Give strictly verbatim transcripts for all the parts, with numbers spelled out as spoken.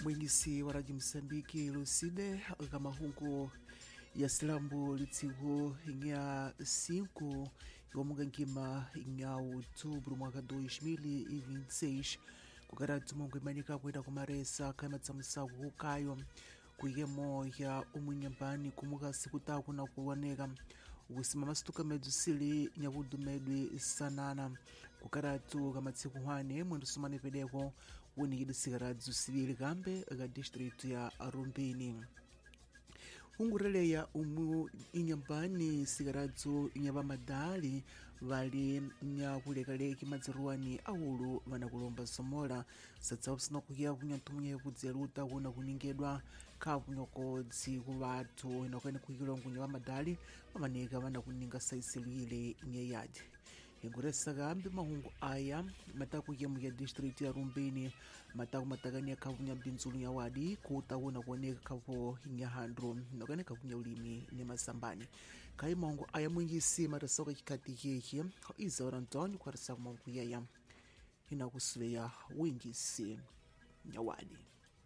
Mwingisi wa Radio Msambiki Lucide kama hungu ya silambu litigu inga cinco yomunga ngima inga outubro mwaka dois mil e vinte e seis kukaratu mungu imanika kwenda kumaresa kama tsamusa kukayo kuyemo ya umunyambani kumuka sikuta kuna kuwaneka usimama situka medusili nyavudu medwi sanana kukaratu kama tsikuhane mwendo sumane pedeko wuni yidi sigaradzu sivili kambe ga district ya Rumbini. Hungurele ya umu inyambani sigaradzu inyaba madali vali nya kulekaleki madziruani aulu vana kulomba somola satsa usina kuya kunyantumye kudzeluta kuna kuningedwa kavunyoko dziku vatu inakwene kuikilongo nyaba madali amaneka vana kuninga saisilile nyeyadi. Inguresa gambi mahungu aya mataku yemu ya district ya Rumbini mataku matakani ya kavunya binzulu ya wadi kutawuna kuoneka kavu hinya handro nakane kavunya ulimi ni masambani kai mahungu aya mwingisi marasoka kikati hiki iza orantoni kwa rasa mahungu yaya inakusuleya wingisi ya wadi.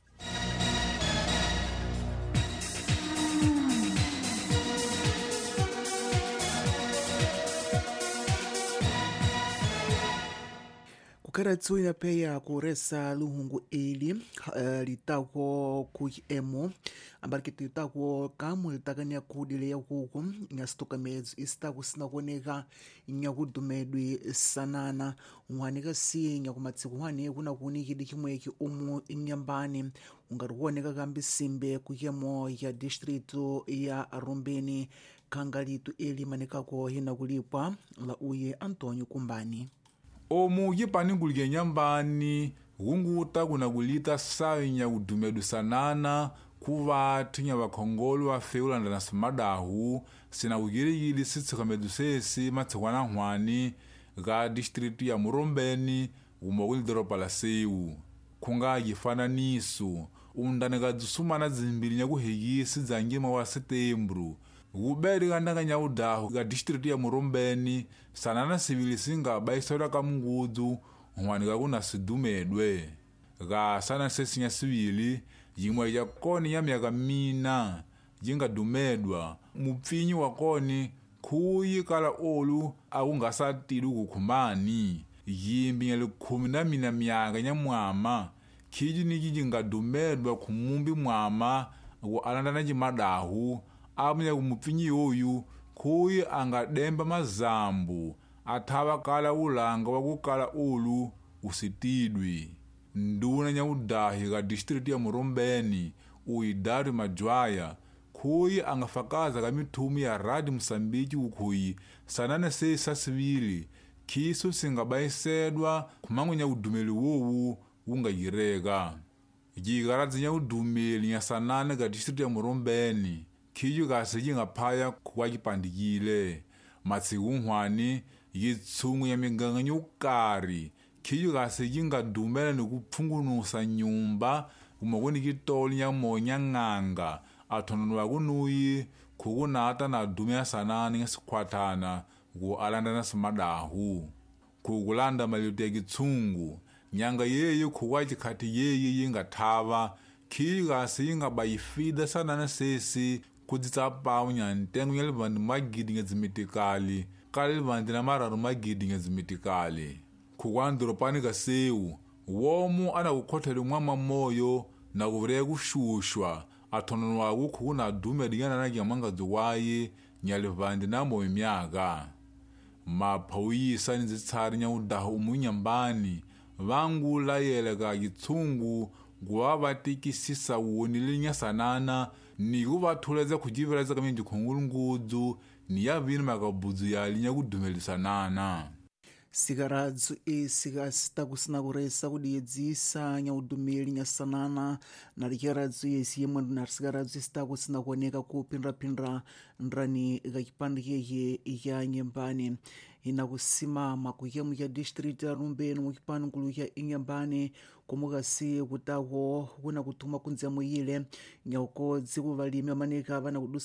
Kukaratu inapeya kuresa luhungu ili uh, litako kuhiemu ambarikiti litako kamu litakania kudile ya huku nyastuka mezu istaku sina kuoneka nyakudumedwi sanana uhanika si nyakumatsiku hane kuna kunikidi kimweki umu inyambani ungaruoneka kambi simbe kuhiemu ya distritu ya Rumbini kangalitu ili manikako hina kulipwa la uye Antonio Kumbani. Omu yipani kulige nyambani hunguta kuna kulita sawi nya udumedu sanana kuvati nya wakongolu wa feula ndana samadahu sina ugiri yili sitsika medusesi matsikwana hwani ga district ya Murumbeni umoguli dropa la seu kunga yifana nisu undanega dusumana zimbili nya kuhegisi zangima wa setembru uberi gandanga nyaudahu ga district ya Murumbeni sanana sivili singa baisora kamungudu hwanika kuna sidumedwe ga sana sesinya sivili yimwe ya koni ya miaka mina jinga dumedwa mupfinyi wa koni kuyi kala olu akunga satilu kukumani yimbi nyali kumi na mina miaka nyamwama kiji niki jinga dumedwa kumumbi mwama wa alandana jimadahu amunya kumupfinyi yoyu kuyi anga demba mazambu athawa kala ulanga wakukala ulu usitidwi nduna nyaudahi ga district ya Murumbeni uidari majwaya kuyi anga fakaza ka mitumi ya Radio Msambiki ukuyi sanane sesa sivili kisu singabaisedwa kumangu nyaudumeli wowu unga yirega yigaradzi nyaudumeli nya sanane ga district ya Murumbeni kiyu gase jinga paya kwa kipandikile matsiku nhwani yitsungu ya minganga nyukari kiyu gase jinga dumela ni kupfungunusa nyumba umagoni kitoli nya monya nganga atononwa kunuyi kukunata na dumya sanani ngasikwatana ku alandana samadahu kukulanda malito ya kitsungu nyanga yeye kuwa chikati yeye yinga thava kiyu gase yinga bayifida sanana sesi kudzitsapa unyantengu nyalivandi magidi ngezimitikali kalivandi na mararu magidi ngezimitikali kukwandiro pani kaseu womu ana kukhothele mwama moyo na kuvire kushushwa atononwa kukuna dume dingana na nyamanga ziwaye nyalivandi na moyo myaka mapawisa nzitsari nyaudahu umunyambani vangula yelega gitsungu guwabatikisisa wonile nyasanana ni kuvathuleza kujiveleza kamenji khongulungudu ni yavini makabudu yali nyakudumelisanana sigaradzu e sigasita kusina kuresa kudiyedzisa nyaudumeli nyasanana na likiradzu yesi yemwe na sigaradzu sita kusina kuoneka kupindra-pindra ndrani kakipandikeye ya nyembani inakusimama kuyemu ya district ya Rumbeni mukipani nkulu ya inyambani kumukasi kutako kuna kutuma kunzemu ile nyauko dziku valimi amanika vana kudusa